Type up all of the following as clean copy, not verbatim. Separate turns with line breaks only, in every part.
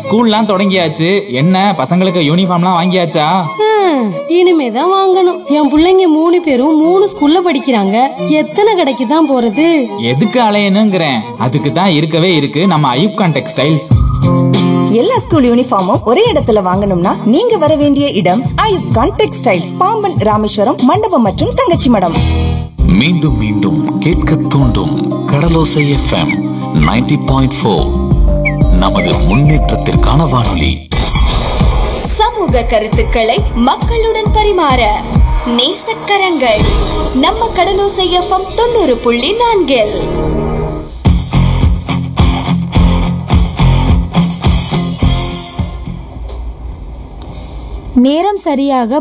ஸ்கூல்லாம் தொடங்கியாச்சு. என்ன பசங்களுக்கு யூனிஃபார்ம்லாம் வாங்கியாச்சா?
இனிமேதான் வாங்கணும். என் பிள்ளைங்க 3 பேரும் 3 ஸ்கூல்ல படிக்கிறாங்க. எத்தனை கடைக்கு தான் போறது?
எதுக்கு அலையணுங்கிறேன். அதுக்கு தான் இருக்கவே இருக்கு நம்ம ஐயூப்கான் டெக்ஸ்டைல்ஸ்.
எல்லா ஸ்கூல் யூனிஃபார்மும் ஒரே இடத்துல வாங்கணும்னா நீங்க வர வேண்டிய இடம் ஐயூப்கான் டெக்ஸ்டைல்ஸ், பாம்பன், ராமேஸ்வரம், மண்டபம் மற்றும் தங்கச்சி மடம்.
மீண்டும் மீண்டும் கேட்க தூண்டும் கடலோசை FM 90.4. நமது முன்னேற்றத்திற்கான வானொலி.
சமூக கருத்துக்களை மக்களுடன் பரிமாற நேசக்கரங்கள் நம்ம கடலோசை FM 90.4.
நேரம் சரியாக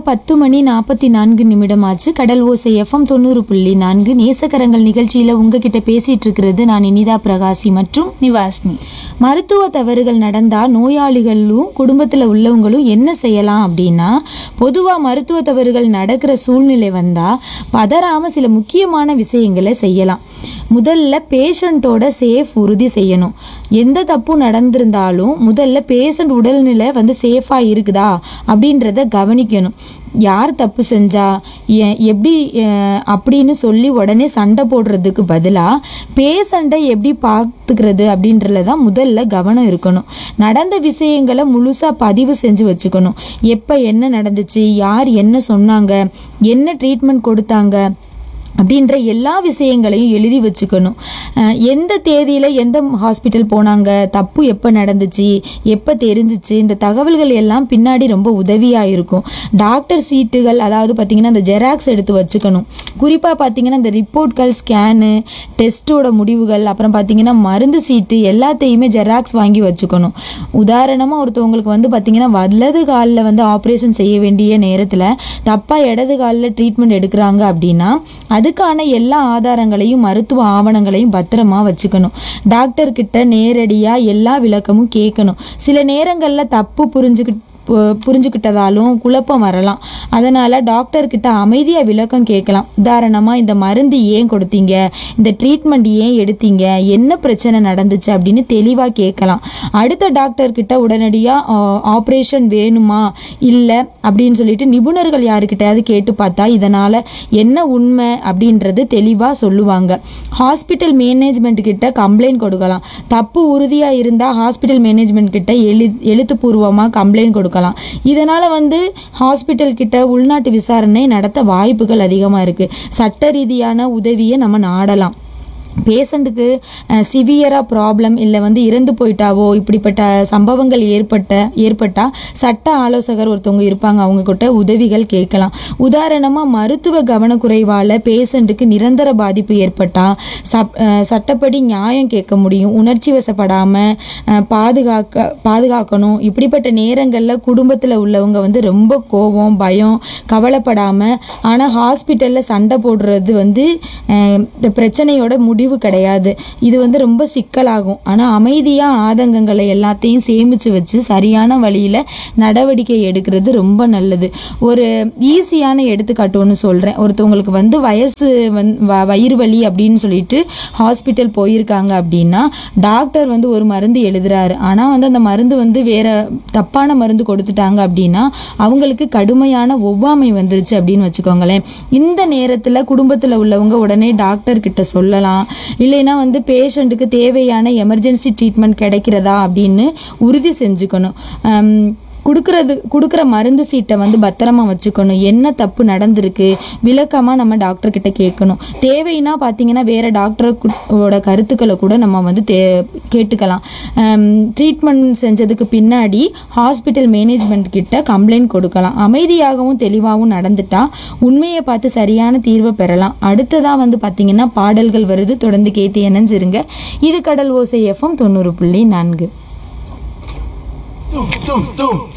10:44 ஆச்சு. கடல் ஓசை FM 90.4 நேசக்கரங்கள் நிகழ்ச்சியில உங்ககிட்ட பேசிட்டு இருக்கிறது நான் இனிதா பிரகாசி மற்றும் நிவாஷினி. மருத்துவ தவறுகள் நடந்தா நோயாளிகளும் குடும்பத்துல உள்ளவங்களும் என்ன செய்யலாம் அப்படின்னா, பொதுவா மருத்துவ தவறுகள் நடக்கிற சூழ்நிலை வந்தா பதறாம சில முக்கியமான விஷயங்களை செய்யலாம். முதல்ல பேஷண்டோட சேஃப் உறுதி செய்யணும். எந்த தப்பும் நடந்திருந்தாலும் முதல்ல பேஷண்ட் உடல்நிலை சேஃபா இருக்குதா அப்படின்றத கவனிக்கணும். யார் தப்பு செஞ்சா எப்படி அப்படின்னு சொல்லி உடனே சண்டை போடுறதுக்கு பதிலாக பேஷண்ட்டை எப்படி பார்த்துக்கிறது அப்படின்றதுல தான் முதல்ல கவனம் இருக்கணும். நடந்த விஷயங்களை முழுசாக பதிவு செஞ்சு வச்சுக்கணும். எப்போ என்ன நடந்துச்சு, யார் என்ன சொன்னாங்க, என்ன ட்ரீட்மெண்ட் கொடுத்தாங்க அப்படின்ற எல்லா விஷயங்களையும் எழுதி வச்சுக்கணும். எந்த தேதியில் எந்த ஹாஸ்பிட்டல் போனாங்க, தப்பு எப்போ நடந்துச்சு, எப்போ தெரிஞ்சிச்சு, இந்த தகவல்கள் எல்லாம் பின்னாடி ரொம்ப உதவியாக இருக்கும். டாக்டர் சீட்டுகள், அதாவது பார்த்திங்கன்னா இந்த ஜெராக்ஸ் எடுத்து வச்சுக்கணும். குறிப்பாக பார்த்திங்கன்னா இந்த ரிப்போர்ட்கள், ஸ்கேனு, டெஸ்ட்டோட முடிவுகள், அப்புறம் பார்த்திங்கன்னா மருந்து சீட்டு எல்லாத்தையுமே ஜெராக்ஸ் வாங்கி வச்சுக்கணும். உதாரணமாக ஒருத்தவங்களுக்கு பார்த்திங்கன்னா வலது காலில் ஆப்ரேஷன் செய்ய வேண்டிய நேரத்தில் தப்பாக இடது காலில் ட்ரீட்மெண்ட் எடுக்கிறாங்க அப்படின்னா அதுக்கான எல்லா ஆதாரங்களையும் மருத்துவ ஆவணங்களையும் பத்திரமா வச்சுக்கணும். டாக்டர் கிட்ட நேரடியா எல்லா விளக்கமும் கேட்கணும். சில நேரங்கள்ல தப்பு புரிஞ்சுக்கிட்டதாலும் குழப்பம் வரலாம். அதனால டாக்டர் கிட்ட அமைதியா விளக்கம் கேட்கலாம். உதாரணமா, இந்த மருந்து ஏன் கொடுத்தீங்க, இந்த ட்ரீட்மெண்ட் ஏன் எடுத்தீங்க, என்ன பிரச்சனை நடந்துச்சு அப்படின்னு தெளிவா கேட்கலாம். அடுத்த டாக்டர் கிட்ட உடனடியா ஆப்ரேஷன் வேணுமா இல்லை அப்படின்னு சொல்லிட்டு நிபுணர்கள் யாருக்கிட்டையாவது கேட்டு பார்த்தா இதனால என்ன உண்மை அப்படின்றது தெளிவா சொல்லுவாங்க. ஹாஸ்பிட்டல் மேனேஜ்மெண்ட் கிட்ட கம்ப்ளைண்ட் கொடுக்கலாம். தப்பு உறுதியா இருந்தா ஹாஸ்பிட்டல் மேனேஜ்மெண்ட் கிட்ட எழுத்துப்பூர்வமா கம்ப்ளைண்ட் கொடுக்கலாம். இதனால ஹாஸ்பிட்டல் கிட்ட உள்நாட்டு விசாரணை நடத்த வாய்ப்புகள் அதிகமா இருக்கு. சட்ட ரீதியான உதவியை நம்ம நாடலாம். பேஷண்ட்டுக்கு சிவியராக ப்ராப்ளம் இல்லை இறந்து போயிட்டாவோ இப்படிப்பட்ட சம்பவங்கள் ஏற்பட்டால் சட்ட ஆலோசகர் ஒருத்தவங்க இருப்பாங்க, அவங்க கிட்ட உதவிகள் கேட்கலாம். உதாரணமாக, மருத்துவ கவனக்குறைவால் பேஷண்ட்டுக்கு நிரந்தர பாதிப்பு ஏற்பட்டால் சட்டப்படி நியாயம் கேட்க முடியும். உணர்ச்சி வசப்படாமல் பாதுகாக்கணும். இப்படிப்பட்ட நேரங்களில் குடும்பத்தில் உள்ளவங்க ரொம்ப கோபம், பயம், கவலைப்படாமல், ஆனால் ஹாஸ்பிட்டலில் சண்டை போடுறது இந்த பிரச்சனையோட முடிவு கிடையாது. இது ரொம்ப சிக்கலாகும். ஆனா அமைதியா ஆதங்கங்களை எல்லாத்தையும் சேமிச்சு வச்சு சரியான வழியில நடவடிக்கை எடுக்கிறது ரொம்ப நல்லது. ஒரு ஈஸியான எடுத்துக்காட்டு ஒன்று சொல்றேன். ஒருத்தவங்களுக்கு வயசு வயிறு வலி அப்படின்னு சொல்லிட்டு ஹாஸ்பிட்டல் போயிருக்காங்க அப்படின்னா டாக்டர் ஒரு மருந்து எழுதுறாரு. ஆனா அந்த மருந்து வேற தப்பான மருந்து கொடுத்துட்டாங்க அப்படின்னா அவங்களுக்கு கடுமையான ஒவ்வாமை வந்துருச்சு அப்படின்னு வச்சுக்கோங்களேன். இந்த நேரத்துல குடும்பத்துல உள்ளவங்க உடனே டாக்டர் கிட்ட சொல்லலாம். இல்லைன்னா பேஷண்ட்டுக்கு தேவையான எமர்ஜென்சி ட்ரீட்மெண்ட் கிடைக்கிறதா அப்படின்னு உறுதி செஞ்சுக்கணும். கொடுக்குற மருந்து சீட்டை பத்திரமா வச்சுக்கணும். என்ன தப்பு நடந்திருக்கு விளக்கமாக நம்ம டாக்டர் கிட்ட கேட்கணும். தேவைன்னா பார்த்தீங்கன்னா வேற டாக்டரோட கருத்துக்களை கூட நம்ம கேட்டுக்கலாம். ட்ரீட்மெண்ட் செஞ்சதுக்கு பின்னாடி ஹாஸ்பிட்டல் மேனேஜ்மெண்ட் கிட்ட கம்ப்ளைண்ட் கொடுக்கலாம். அமைதியாகவும் தெளிவாகவும் நடந்துட்டா உண்மையை பார்த்து சரியான தீர்வை பெறலாம். அடுத்ததாக பார்த்தீங்கன்னா பாடல்கள் வருது. தொடர்ந்து கேட்டு இணைஞ்சிருங்க. இது கடல் ஓசை FM 90.4.